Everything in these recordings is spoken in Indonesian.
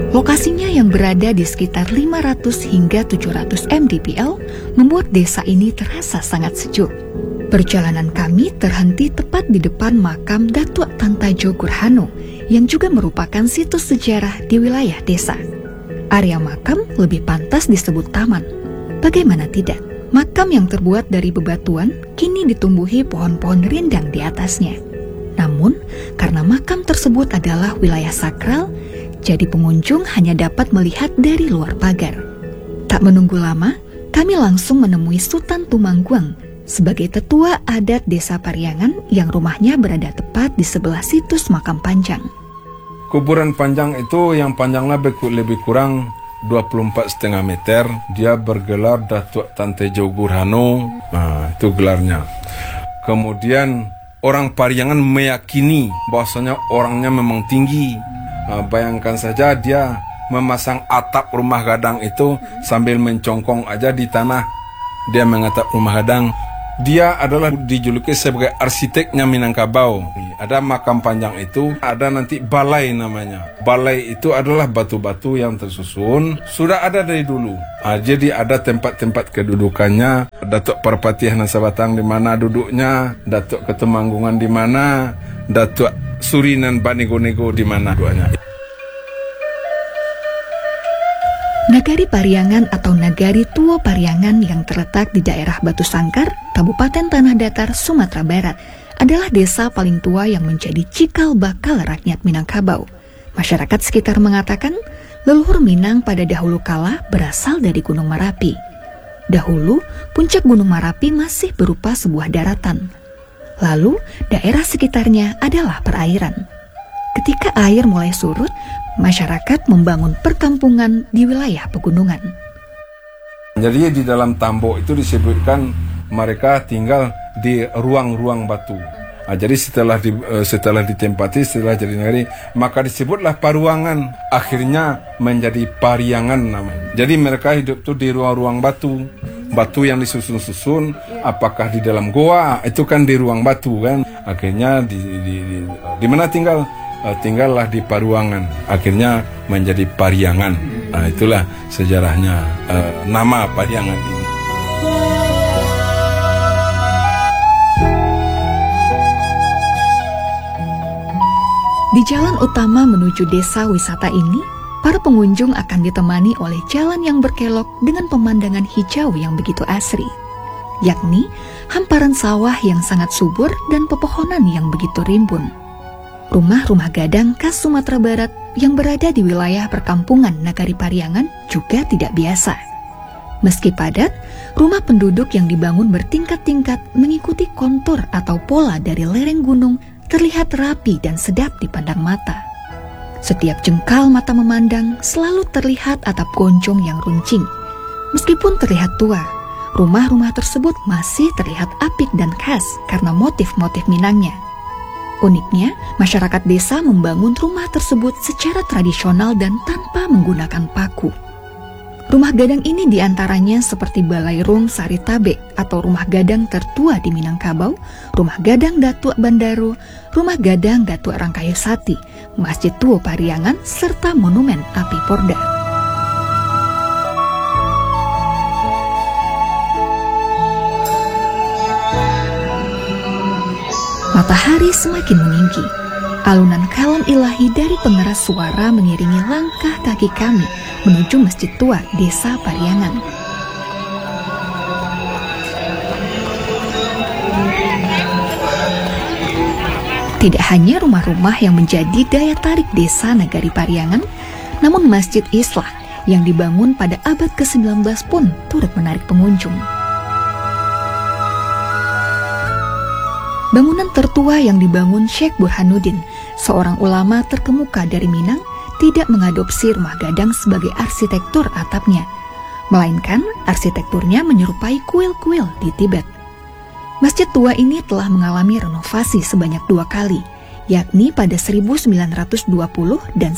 Lokasinya yang berada di sekitar 500 hingga 700 mdpl membuat desa ini terasa sangat sejuk. Perjalanan kami terhenti tepat di depan makam Datuk Tanta Jogurhano yang juga merupakan situs sejarah di wilayah desa. Area makam lebih pantas disebut taman. Bagaimana tidak? Makam yang terbuat dari bebatuan kini ditumbuhi pohon-pohon rindang di atasnya. Namun, karena makam tersebut adalah wilayah sakral, jadi pengunjung hanya dapat melihat dari luar pagar. Tak menunggu lama, kami langsung menemui Sultan Tumangguang sebagai tetua adat Desa Pariangan yang rumahnya berada tepat di sebelah situs makam Panjang. Kuburan Panjang itu yang panjangnya lebih kurang 24,5 meter. Dia bergelar Datuk Tanta Jogurhano. Nah, itu gelarnya. Kemudian orang Pariangan meyakini bahwasanya orangnya memang tinggi. Bayangkan saja dia memasang atap rumah gadang itu sambil mencongkong aja di tanah. Dia mengatap rumah gadang. Dia adalah dijuluki sebagai arsiteknya Minangkabau. Ada makam Panjang itu, ada nanti balai namanya. Balai itu adalah batu-batu yang tersusun, sudah ada dari dulu. Jadi ada tempat-tempat kedudukannya. Datuk Parpatiah Nasabatang di mana duduknya, Datuk Ketemanggungan di mana, Datuk Surinan Banego-nego di mana duanya. Nagari Pariangan atau Nagari Tua Pariangan yang terletak di daerah Batu Sangkar, Kabupaten Tanah Datar, Sumatera Barat, adalah desa paling tua yang menjadi cikal bakal rakyat Minangkabau. Masyarakat sekitar mengatakan, leluhur Minang pada dahulu kala berasal dari Gunung Merapi. Dahulu, puncak Gunung Merapi masih berupa sebuah daratan. Lalu, daerah sekitarnya adalah perairan. Ketika air mulai surut, masyarakat membangun perkampungan di wilayah pegunungan. Jadi di dalam tambok itu disebutkan mereka tinggal di ruang-ruang batu. Jadi setelah ditempati, setelah jadi negeri, maka disebutlah Paruangan. Akhirnya menjadi Pariangan namanya. Jadi mereka hidup tuh di ruang-ruang batu. Batu yang disusun-susun, apakah di dalam goa, itu kan di ruang batu kan. Akhirnya di mana tinggal? Tinggallah di Paruangan, akhirnya menjadi Pariangan. Nah, itulah sejarahnya nama Pariangan ini. Di jalan utama menuju desa wisata ini, para pengunjung akan ditemani oleh jalan yang berkelok dengan pemandangan hijau yang begitu asri, yakni hamparan sawah yang sangat subur dan pepohonan yang begitu rimbun. Rumah-rumah gadang khas Sumatera Barat yang berada di wilayah perkampungan Nagari Pariangan juga tidak biasa. Meski padat, rumah penduduk yang dibangun bertingkat-tingkat mengikuti kontur atau pola dari lereng gunung terlihat rapi dan sedap dipandang mata. Setiap jengkal mata memandang selalu terlihat atap goncong yang runcing. Meskipun terlihat tua, rumah-rumah tersebut masih terlihat apik dan khas karena motif-motif Minangnya. Uniknya, masyarakat desa membangun rumah tersebut secara tradisional dan tanpa menggunakan paku. Rumah gadang ini diantaranya seperti Balairung Saritabe atau rumah gadang tertua di Minangkabau, rumah gadang Datuk Bandaro, rumah gadang Datuk Rangkayosati, Masjid Tua Pariangan, serta monumen api Porda. Matahari semakin meninggi. Alunan kalam ilahi dari pengeras suara mengiringi langkah kaki kami menuju Masjid Tua Desa Pariangan. Tidak hanya rumah-rumah yang menjadi daya tarik desa Nagari Pariangan, namun Masjid Islah yang dibangun pada abad ke-19 pun turut menarik pengunjung. Bangunan tertua yang dibangun Syekh Burhanuddin, seorang ulama terkemuka dari Minang, tidak mengadopsi rumah gadang sebagai arsitektur atapnya, melainkan arsitekturnya menyerupai kuil-kuil di Tibet. Masjid tua ini telah mengalami renovasi sebanyak 2 kali, yakni pada 1920 dan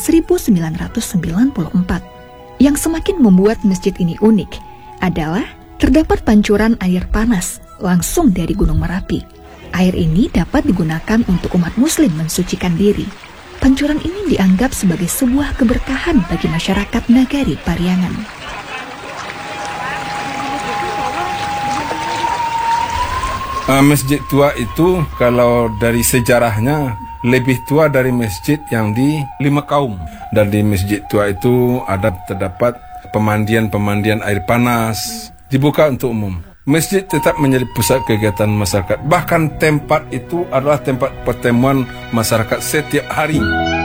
1994. Yang semakin membuat masjid ini unik adalah terdapat pancuran air panas langsung dari Gunung Merapi. Air ini dapat digunakan untuk umat muslim mensucikan diri. Pancuran ini dianggap sebagai sebuah keberkahan bagi masyarakat Nagari Pariangan. Masjid tua itu kalau dari sejarahnya lebih tua dari masjid yang di 5 kaum. Dan di masjid tua itu terdapat pemandian air panas, dibuka untuk umum. Masjid tetap menjadi pusat kegiatan masyarakat. Bahkan tempat itu adalah tempat pertemuan masyarakat setiap hari.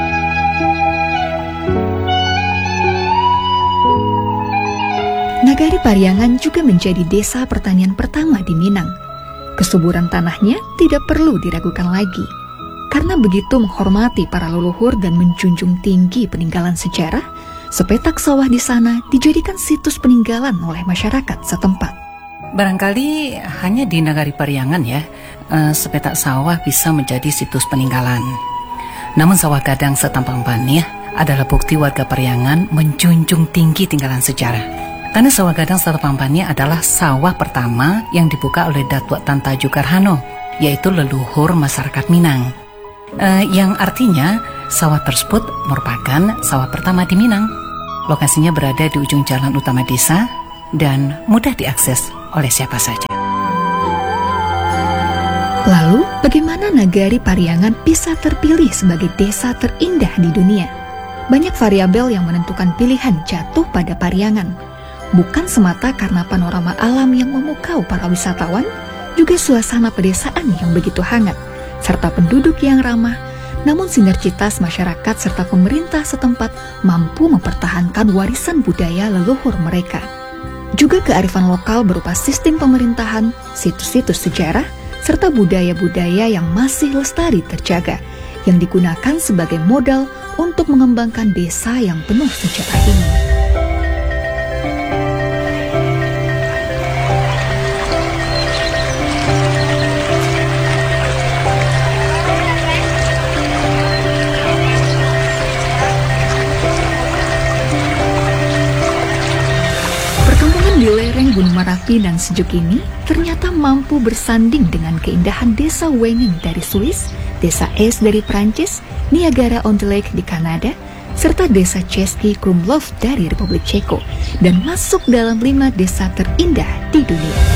Nagari Pariangan juga menjadi desa pertanian pertama di Minang. Kesuburan tanahnya tidak perlu diragukan lagi, karena begitu menghormati para leluhur dan menjunjung tinggi peninggalan sejarah, sepetak sawah di sana dijadikan situs peninggalan oleh masyarakat setempat. Barangkali hanya di Nagari Pariangan ya, sepetak sawah bisa menjadi situs peninggalan. Namun sawah gadang setampang Bani adalah bukti warga Pariangan menjunjung tinggi tinggalan sejarah. Karena sawah gadang setampang Bani adalah sawah pertama yang dibuka oleh Datuk Tan Tajuk Karhano, yaitu leluhur masyarakat Minang. Yang artinya sawah tersebut merupakan sawah pertama di Minang. Lokasinya berada di ujung jalan utama desa dan mudah diakses oleh siapa saja. Lalu, bagaimana Nagari Pariangan bisa terpilih sebagai desa terindah di dunia? Banyak variabel yang menentukan pilihan jatuh pada Pariangan. Bukan semata karena panorama alam yang memukau para wisatawan, juga suasana pedesaan yang begitu hangat, serta penduduk yang ramah, namun sinergitas masyarakat serta pemerintah setempat mampu mempertahankan warisan budaya leluhur mereka. Juga kearifan lokal berupa sistem pemerintahan, situs-situs sejarah, serta budaya-budaya yang masih lestari terjaga, yang digunakan sebagai modal untuk mengembangkan desa yang penuh sejarah ini. Di lereng Gunung Merapi dan sejuk ini ternyata mampu bersanding dengan keindahan desa Wenging dari Swiss, desa Es dari Prancis, Niagara-on-the-Lake di Kanada, serta desa Český Krumlov dari Republik Ceko, dan masuk dalam 5 desa terindah di dunia.